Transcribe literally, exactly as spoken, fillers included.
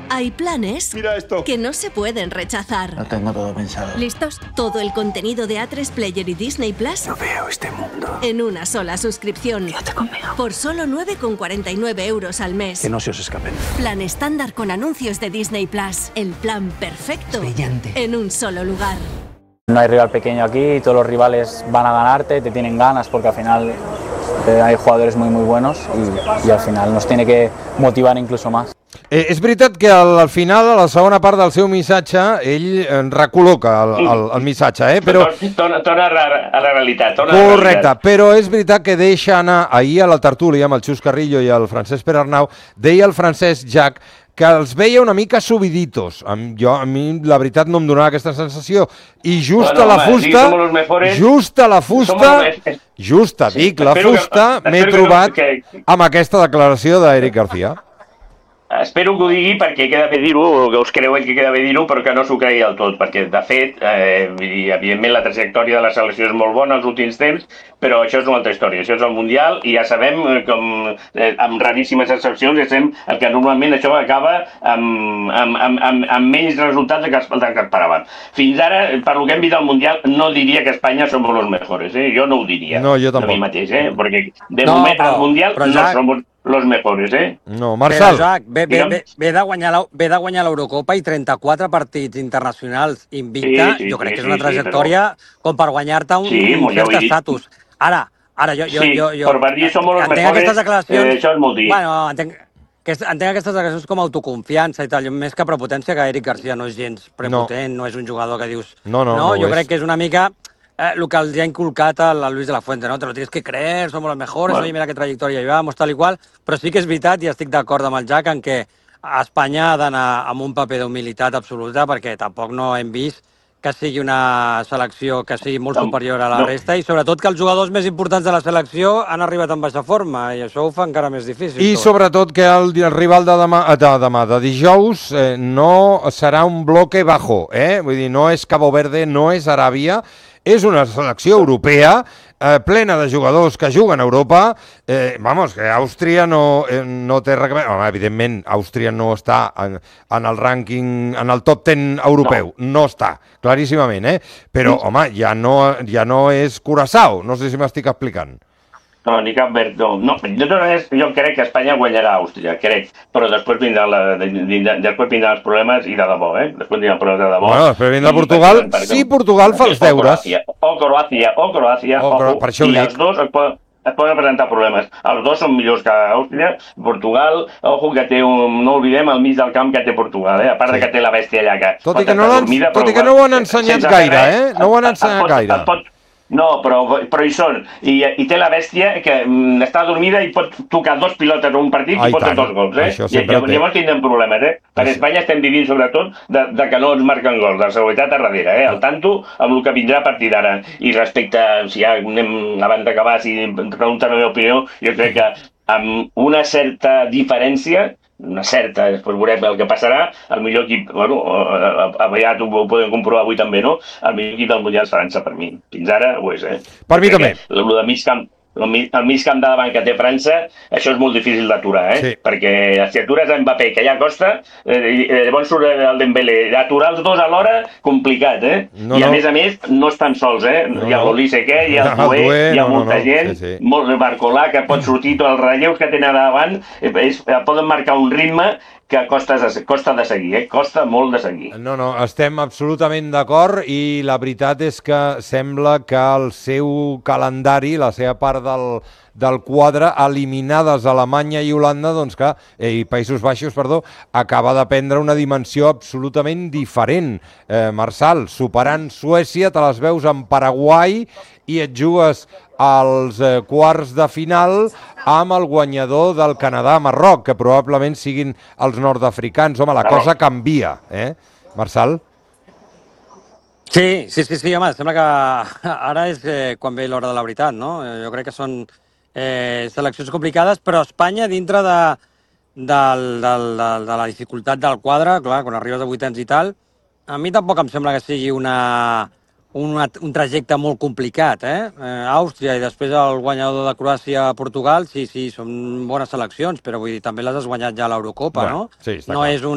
Hay planes Mira esto. que no se pueden rechazar. Lo tengo todo pensado. ¿Listos? Todo el contenido de A tres Player y Disney Plus No veo este mundo. en una sola suscripción. Quédate conmigo. Por solo nueve con cuarenta y nueve euros al mes. Que no se os escapen. Plan estándar con anuncios de Disney Plus. El plan perfecto. Brillante. En un solo lugar. No hay rival pequeño aquí, todos los rivales van a ganarte, te tienen ganas porque al final eh, hay jugadores muy muy buenos y, y al final nos tiene que motivar incluso más. Eh, és veritat que al, al final, a la segona part del seu missatge, ell eh, recol·loca el, el, el missatge, eh? Però... Torna, torna a, la, a la realitat. Torna Correcte, a la realitat. però és veritat que deixa anar, ahir a la tertúlia amb el Xus Carrillo i el Francesc Perarnau, deia el Francesc Jac que els veia una mica subiditos. A, jo, a mi, la veritat, no em donava aquesta sensació. I just bueno, a la home, fusta, sí, mejores, just a la fusta, just a dic, la fusta, m'he trobat que, que... amb aquesta declaració d'Eric García. Espero que ho digui perquè queda bé dir-ho, o que us creu ell que queda bé dir-ho, però que no s'ho cregui del tot, perquè, de fet, eh, evidentment la trajectòria de la selecció és molt bona els últims temps, però això és una altra història, això és el Mundial, i ja sabem, com eh, amb raríssimes excepcions, ja sabem que normalment això acaba amb, amb, amb, amb, amb menys resultats del que, del que esperàvem. Fins ara, per lo que hem vist al Mundial, no diria que Espanya som los mejores, eh? Jo no ho diria. No, jo tampoc. A mi mateix, eh? Perquè de no, moment però, al Mundial però, no Jack, som los mejores, eh? No, Marçal. Però, Jack, ve, ve, ve, ve de guanyar la, ve de guanyar l'Eurocopa i trenta-quatre partits internacionals invicta, sí, sí, jo crec sí, que és una sí, trajectòria però... com per guanyar-te un, sí, un ja cert estatus. Ara, ara jo, jo, sí, jo, jo però per dir som los entenc mejores, aquestes declaracions, eh, això és molt dir. Bueno, entenc, que entenc aquestes declaracions com autoconfiança i tal, més que prepotència, que Eric Garcia no és gens prepotent, no, no és un jugador que dius... No, no, no, no jo és. crec que és una mica... Eh, el que els ha inculcat a la Luis de la Fuente, ¿no? Te lo tienes que creer, somos los mejores, bueno. Oye, mira qué trayectoria llevamos, tal i qual, però sí que és veritat, i estic d'acord amb el Jack, en què Espanya ha d'anar amb un paper d'humilitat absoluta, perquè tampoc no hem vist que sigui una selecció que sigui molt superior a la no. resta, i sobretot que els jugadors més importants de la selecció han arribat en baixa forma, i això ho fa encara més difícil. I tot. sobretot que el, el rival de demà, de demà, de dijous, eh, no serà un bloque bajo, eh? Vull dir, no és Cabo Verde, no és Aràbia, és una selecció europea eh, plena de jugadors que juguen a Europa. Eh, vamos, que Àustria no, eh, no té res... Home, evidentment, Àustria no està en, en el rànquing, en el top deu europeu. No, no està, claríssimament, eh? Però, home, ja no, ja no és Curaçao. No sé si m'estic explicant. No, ni cap verd, no. no. Jo crec que Espanya guanyarà Àustria, crec. Però després vindran, la, després vindran els problemes i de debò, eh? Després vindran els problemes de debò. Bueno, després vindrà Portugal. Per, per, per, sí, Portugal fa els deures. O Croàcia, o Croàcia, o Croàcia. Per això I els dos es poden, es poden presentar problemes. Els dos són millors que Àustria. Portugal, ojo, que té un... No oblidem el mig del camp que té Portugal, eh? A part sí. de que té la bèstia allà. Que tot i que no, dormida, tot i que no ho han ensenyat gaire, eh? No ho han ensenyat gaire. No, però, però hi són. I, I té la bèstia que mm, està dormida i pot tocar dos pilotes en un partit i pot fer dos gols, eh? I, llavors tindrem problemes, eh? Per Això. Espanya estem vivint, sobretot, de, de que no ens marquen gols, de seguretat a darrere, eh? Al tanto amb el que vindrà a partir d'ara. I respecte, si ja anem abans d'acabar, si pregunten la meva opinió, jo crec que amb una certa diferència, una certa, després veurem el que passarà, el millor equip, bueno, ja ho podem comprovar avui també, no? El millor equip del Mundial és França, per mi. Fins ara ho és, eh? Per mi també. El de mig camp, el mig camp de davant que té França, això és molt difícil d'aturar, eh? Sí. Perquè si atures a Mbappé, que ja costa, eh, llavors surt el Dembélé. Aturar els dos alhora, complicat, eh? No, I a no. més a més, no estan sols, eh? No, hi ha l'Olise, que hi ha el Doué, hi ha no, molta no, no. gent, sí, sí. molt Barcolà, que pot sortir, tots els relleus que tenen davant, és, poden marcar un ritme que costa, costa de seguir, eh? Costa molt de seguir. No, no, estem absolutament d'acord i la veritat és que sembla que el seu calendari, la seva part del, del quadre, eliminades Alemanya i Holanda, doncs que, eh, i Països Baixos, perdó, acaba de prendre una dimensió absolutament diferent. Eh, Marçal, superant Suècia, te les veus en Paraguai i et jugues als eh, quarts de final amb el guanyador del Canadà-Marroc, que probablement siguin els nord-africans. Home, la cosa canvia, eh, Marçal? Sí, sí, sí, sí, home, sembla que ara és eh, quan ve l'hora de la veritat, no? Jo crec que són eh, seleccions complicades, però Espanya, dintre de, del, del, del, de la dificultat del quadre, clar, quan arribes a vuitens i tal, a mi tampoc em sembla que sigui una... Un, un trajecte molt complicat, eh? eh? Àustria i després el guanyador de Croàcia a Portugal, sí, sí, són bones seleccions, però vull dir, també les has guanyat ja a l'Eurocopa, bueno, no? Sí, no clar. és un